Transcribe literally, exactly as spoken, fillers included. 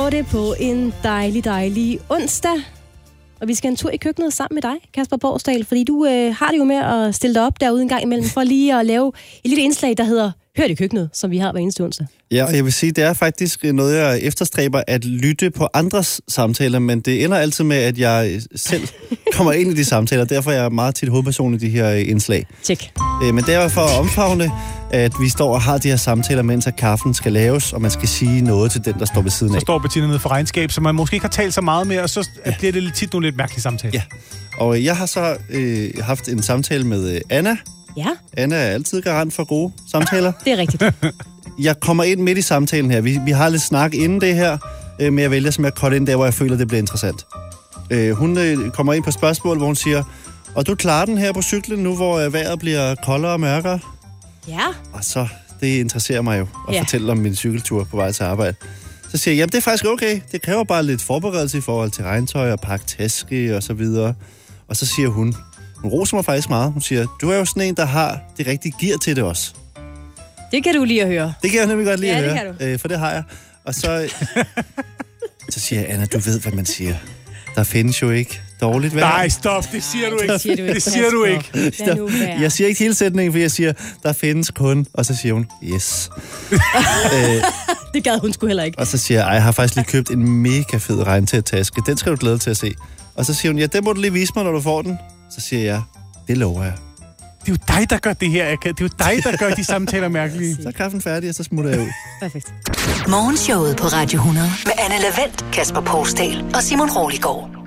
går det på en dejlig, dejlig onsdag. Og vi skal en tur i køkkenet sammen med dig, Kasper Borsdal, fordi du øh, har det jo med at stille dig op derude en gang imellem, for lige at lave et lille indslag, der hedder Hør det i køkkenet, som vi har hver eneste onsdag. Ja, og jeg vil sige, det er faktisk noget, jeg efterstræber at lytte på andres samtaler, men det ender altid med, at jeg selv kommer ind i de samtaler, derfor er jeg meget tit hovedperson i de her indslag. Tjek. Men det er for at omfavne, at vi står og har de her samtaler, mens at kaffen skal laves, og man skal sige noget til den, der står ved siden af. Så står Bettina nede for regnskab, så man måske ikke har talt så meget med, og så ja. bliver det tit nogle lidt mærkelige samtaler. Ja, og jeg har så øh, haft en samtale med øh, Anna. Ja. Anna er altid garant for gode samtaler. Det er rigtigt. Jeg kommer ind midt i samtalen her. Vi, vi har lidt snak inden det her, øh, men jeg vælger simpelthen at cutte ind der, hvor jeg føler, det bliver interessant. Øh, hun øh, kommer ind på spørgsmål, hvor hun siger, og du klarer den her på cyklen nu, hvor øh, vejret bliver koldere og mørkere? Ja. Og så, det interesserer mig jo at ja. fortælle om min cykeltur på vej til arbejde. Så siger jeg, jamen det er faktisk okay. Det kræver bare lidt forberedelse i forhold til regntøj og pakke taske og så videre. Og så siger hun, hun roser mig faktisk meget. Hun siger, du er jo sådan en, der har det rigtige gear til det også. Det kan du lige at høre. Det kan jeg nemlig godt lide ja, at det høre, kan du. Øh, for det har jeg. Og så, så siger jeg, Anna, du ved, hvad man siger. Der findes jo ikke dårligt vejr. Nej, stop, det siger du ikke. Det siger du ikke. Det siger du ikke. Der, jeg siger ikke hele sætningen, for jeg siger, der findes kun. Og så siger hun, yes. øh, det gad hun sgu heller ikke. Og så siger jeg, jeg har faktisk lige købt en mega fed regntæt taske. Den skal du glæde til at se. Og så siger hun, ja, den må du lige vise mig, når du får den. Så siger jeg, det lover jeg. Det er jo dig, der gør det her. Det er jo dig, der gør de samtaler mærkelige. Så er kaffen færdig, og så smutter jeg ud. Perfekt. Morgenshowet på Radio hundrede med Anne Lavendt, Kasper Borsdal og Simon Roliggaard.